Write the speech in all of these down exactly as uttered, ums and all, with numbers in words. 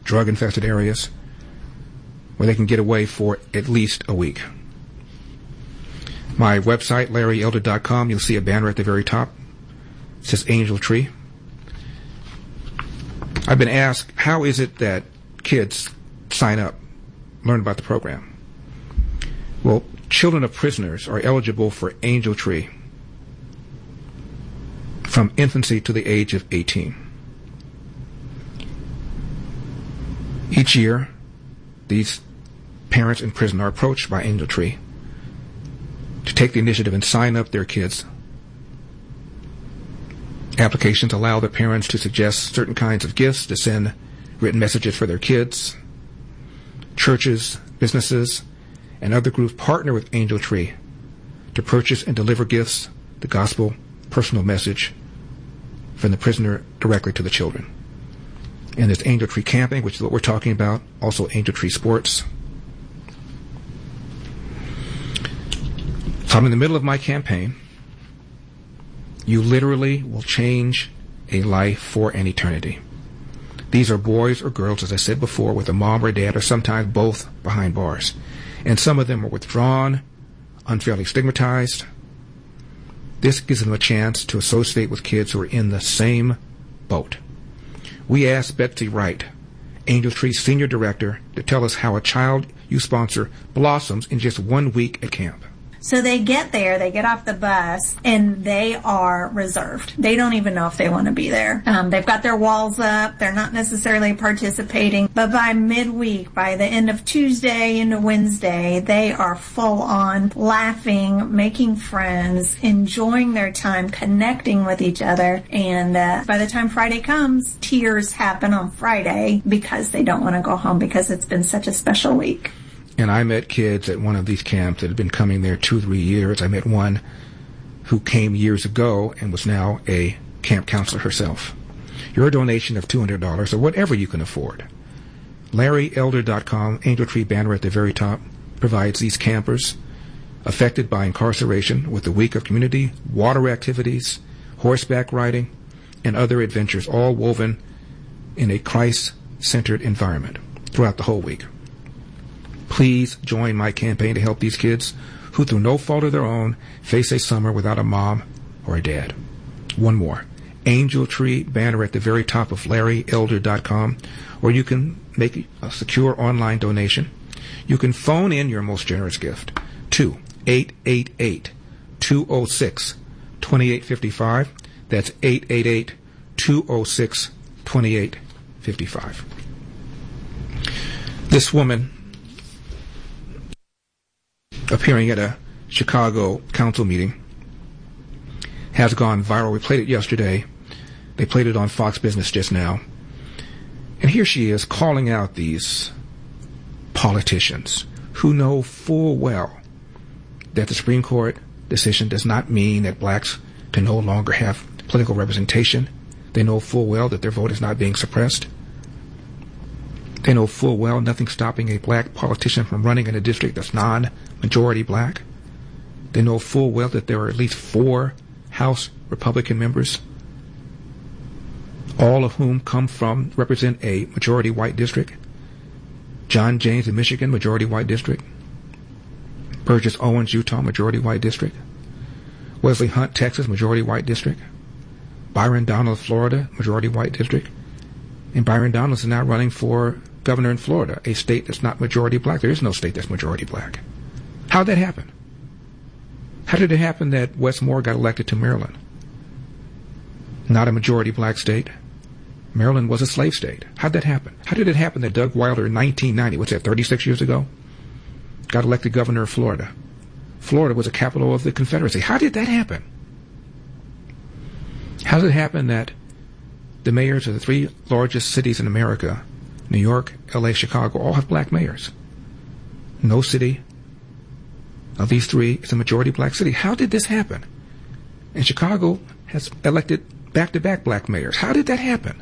drug-infested areas, where they can get away for at least a week. My website, larry elder dot com, you'll see a banner at the very top. It says Angel Tree. I've been asked, how is it that kids sign up, learn about the program? Well, children of prisoners are eligible for Angel Tree from infancy to the age of eighteen. Each year, these parents in prison are approached by Angel Tree to take the initiative and sign up their kids. Applications allow the parents to suggest certain kinds of gifts, to send written messages for their kids. Churches, businesses, and other groups partner with Angel Tree to purchase and deliver gifts, the gospel, personal message from the prisoner directly to the children. And there's Angel Tree Camping, which is what we're talking about, also Angel Tree Sports. So I'm in the middle of my campaign. You literally will change a life for an eternity. These are boys or girls, as I said before, with a mom or dad, or sometimes both behind bars. And some of them are withdrawn, unfairly stigmatized. This gives them a chance to associate with kids who are in the same boat. We asked Betsy Wright, Angel Tree's senior director, to tell us how a child you sponsor blossoms in just one week at camp. So they get there, they get off the bus, and they are reserved. They don't even know if they want to be there. Um, they've got their walls up. They're not necessarily participating. But by midweek, by the end of Tuesday into Wednesday, they are full on laughing, making friends, enjoying their time, connecting with each other. And uh, by the time Friday comes, tears happen on Friday because they don't want to go home because it's been such a special week. And I met kids at one of these camps that had been coming there two or three years. I met one who came years ago and was now a camp counselor herself. Your donation of two hundred dollars or whatever you can afford. larry elder dot com, Angel Tree banner at the very top, provides these campers affected by incarceration with a week of community, water activities, horseback riding, and other adventures, all woven in a Christ-centered environment throughout the whole week. Please join my campaign to help these kids who, through no fault of their own, face a summer without a mom or a dad. One more. Angel Tree banner at the very top of larry elder dot com, or you can make a secure online donation. You can phone in your most generous gift to eight eight eight, two oh six, two eight five five. That's eight eight eight, two oh six, two eight five five. This woman, appearing at a Chicago council meeting, has gone viral. We played it yesterday. They played it on Fox Business just now. And here she is calling out these politicians who know full well that the Supreme Court decision does not mean that blacks can no longer have political representation. They know full well that their vote is not being suppressed. They know full well nothing's stopping a black politician from running in a district that's non-majority black. They know full well that there are at least four House Republican members, all of whom come from, represent a majority white district. John James in Michigan, majority white district. Burgess Owens, Utah, majority white district. Wesley Hunt, Texas, majority white district. Byron Donald, Florida, majority white district. And Byron Donald is now running for governor in Florida, a state that's not majority black. There is no state that's majority black. How did that happen? How did it happen that Wes Moore got elected to Maryland? Not a majority black state. Maryland was a slave state. How did that happen? How did it happen that Doug Wilder in nineteen ninety, what's that, thirty-six years ago, got elected governor of Florida? Florida was a capital of the Confederacy. How did that happen? How did it happen that the mayors of the three largest cities in America, New York, L A, Chicago, all have black mayors? No city of these three is a majority black city. How did this happen? And Chicago has elected back-to-back black mayors. How did that happen?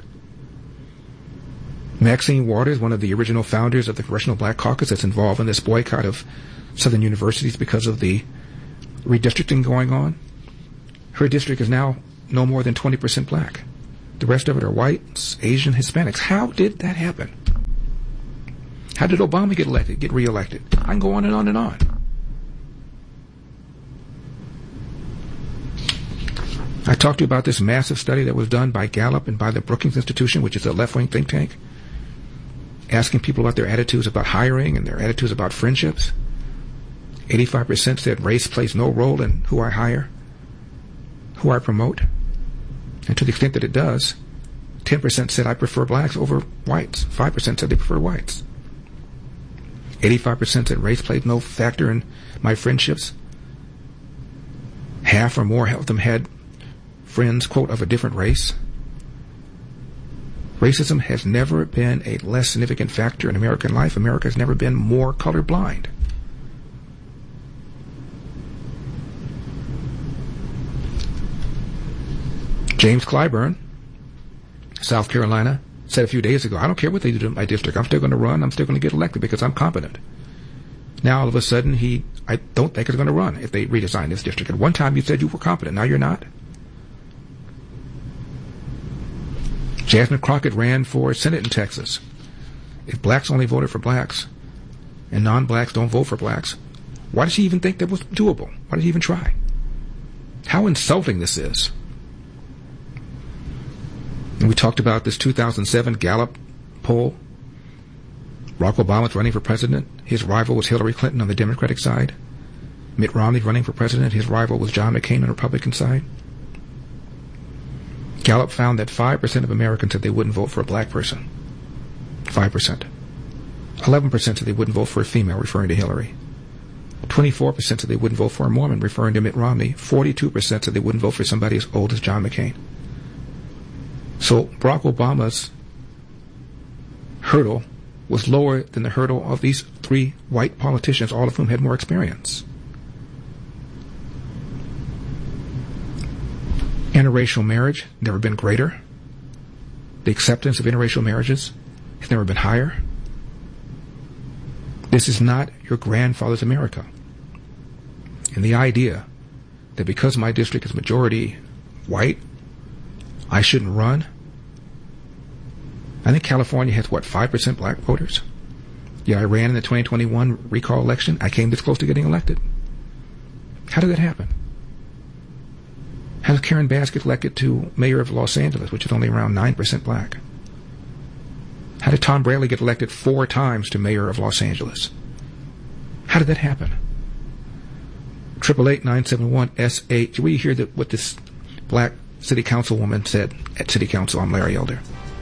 Maxine Waters, one of the original founders of the Congressional Black Caucus, that's involved in this boycott of Southern universities because of the redistricting going on. Her district is now no more than twenty percent black. The rest of it are whites, Asian, Hispanics. How did that happen? How did Obama get elected, get reelected? I can go on and on and on. I talked to you about this massive study that was done by Gallup and by the Brookings Institution, which is a left-wing think tank, asking people about their attitudes about hiring and their attitudes about friendships. eighty-five percent said race plays no role in who I hire, who I promote. And to the extent that it does, ten percent said I prefer blacks over whites. five percent said they prefer whites. eighty-five percent said race played no factor in my friendships. Half or more of them had friends, quote, of a different race. Racism has never been a less significant factor in American life. America has never been more colorblind. James Clyburn, South Carolina, said a few days ago, I don't care what they do to my district. I'm still going to run. I'm still going to get elected because I'm competent. Now, all of a sudden, he, I don't think is going to run if they redesign this district. At one time, you said you were competent. Now you're not. Jasmine Crockett ran for Senate in Texas. If blacks only voted for blacks and non-blacks don't vote for blacks, why does she even think that was doable? Why did she even try? How insulting this is. And we talked about this two thousand seven Gallup poll. Barack Obama's running for president. His rival was Hillary Clinton on the Democratic side. Mitt Romney running for president. His rival was John McCain on the Republican side. Gallup found that five percent of Americans said they wouldn't vote for a black person. five percent. eleven percent said they wouldn't vote for a female, referring to Hillary. twenty-four percent said they wouldn't vote for a Mormon, referring to Mitt Romney. forty-two percent said they wouldn't vote for somebody as old as John McCain. So Barack Obama's hurdle was lower than the hurdle of these three white politicians, all of whom had more experience. Interracial marriage, never been greater. The acceptance of interracial marriages has never been higher. This is not your grandfather's America. And the idea that because my district is majority white, I shouldn't run. I think California has, what, five percent black voters? Yeah, I ran in the twenty twenty-one recall election. I came this close to getting elected. How did that happen? How did Karen Bass get elected to mayor of Los Angeles, which is only around nine percent black? How did Tom Bradley get elected four times to mayor of Los Angeles? How did that happen? Triple eight nine seven one S H. We hear that what this black city councilwoman said at city council. I'm Larry Elder.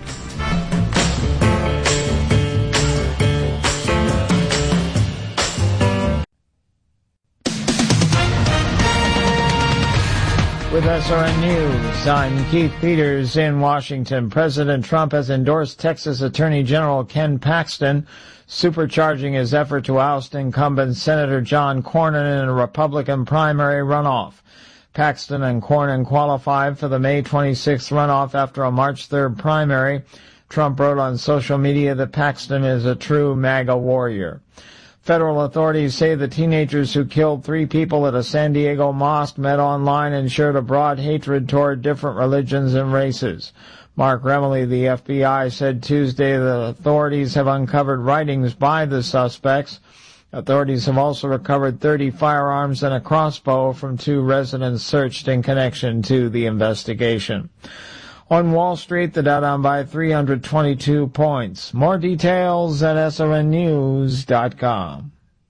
With S R N News, I'm Keith Peters in Washington. President Trump has endorsed Texas Attorney General Ken Paxton, supercharging his effort to oust incumbent Senator John Cornyn in a Republican primary runoff. Paxton and Cornyn qualified for the May twenty-sixth runoff after a March third primary. Trump wrote on social media that Paxton is a true MAGA warrior. Federal authorities say the teenagers who killed three people at a San Diego mosque met online and shared a broad hatred toward different religions and races. Mark Remley, the F B I, said Tuesday that authorities have uncovered writings by the suspects. Authorities have also recovered thirty firearms and a crossbow from two residents searched in connection to the investigation. On Wall Street, the Dow down by three hundred twenty-two points. More details at S R N news dot com.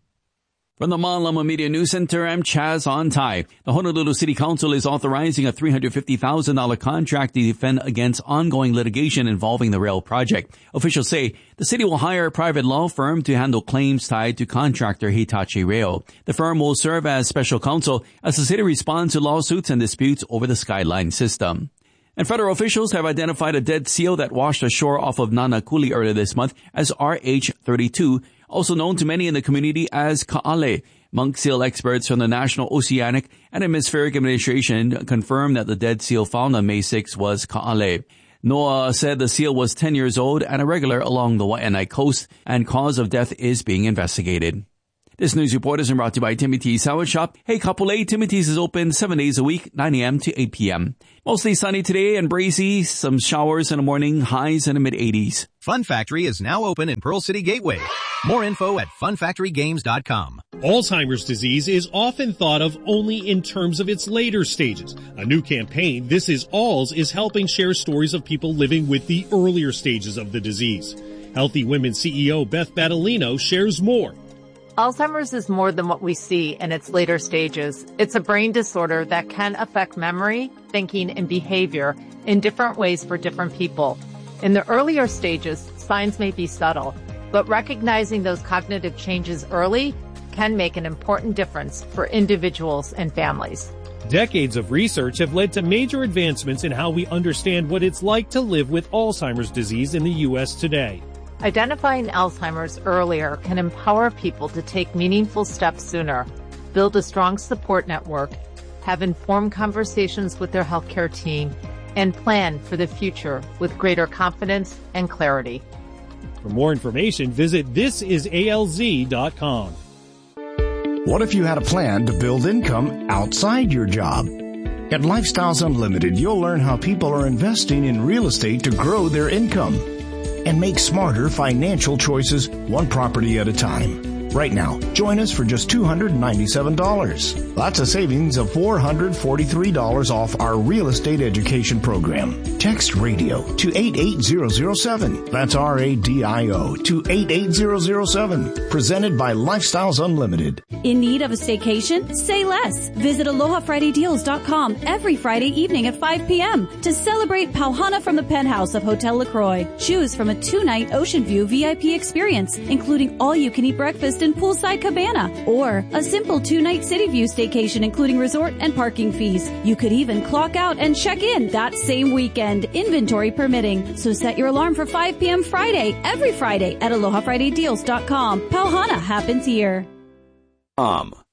From the Malama Media News Center, I'm Chaz Ontai. The Honolulu City Council is authorizing a three hundred fifty thousand dollars contract to defend against ongoing litigation involving the rail project. Officials say the city will hire a private law firm to handle claims tied to contractor Hitachi Rail. The firm will serve as special counsel as the city responds to lawsuits and disputes over the Skyline system. And federal officials have identified a dead seal that washed ashore off of Nanakuli earlier this month as R H thirty-two, also known to many in the community as Ka'ale. Monk seal experts from the National Oceanic and Atmospheric Administration confirmed that the dead seal found on May sixth was Ka'ale. NOAA said the seal was ten years old and irregular along the Waianae coast, and cause of death is being investigated. This news report is brought to you by Timothy's Salad Shop. Hey, Kapolei, Timothy's is open seven days a week, nine a.m. to eight p.m. Mostly sunny today and breezy, some showers in the morning, highs in the mid-eighties. Fun Factory is now open in Pearl City Gateway. More info at fun factory games dot com. Alzheimer's disease is often thought of only in terms of its later stages. A new campaign, This Is Alz, is helping share stories of people living with the earlier stages of the disease. Healthy Women C E O Beth Battolino shares more. Alzheimer's is more than what we see in its later stages. It's a brain disorder that can affect memory, thinking, and behavior in different ways for different people. In the earlier stages, signs may be subtle, but recognizing those cognitive changes early can make an important difference for individuals and families. Decades of research have led to major advancements in how we understand what it's like to live with Alzheimer's disease in the U S today. Identifying Alzheimer's earlier can empower people to take meaningful steps sooner, build a strong support network, have informed conversations with their healthcare team, and plan for the future with greater confidence and clarity. For more information, visit this is A L Z dot com. What if you had a plan to build income outside your job? At Lifestyles Unlimited, you'll learn how people are investing in real estate to grow their income and make smarter financial choices one property at a time. Right now, join us for just two hundred ninety-seven dollars. That's a savings of four hundred forty-three dollars off our real estate education program. Text radio to eight eight zero zero seven. That's R A D I O to eight eight zero zero seven. Presented by Lifestyles Unlimited. In need of a staycation? Say less. Visit aloha friday deals dot com every Friday evening at five p.m. to celebrate Pauhana from the penthouse of Hotel LaCroix. Choose from a two-night Ocean View V I P experience, including all-you-can-eat breakfast and poolside cabana, or a simple two-night City View staycation including resort and parking fees. You could even clock out and check in that same weekend, inventory permitting. So set your alarm for five p.m. Friday, every Friday at aloha friday deals dot com. Pauhana happens here. Um.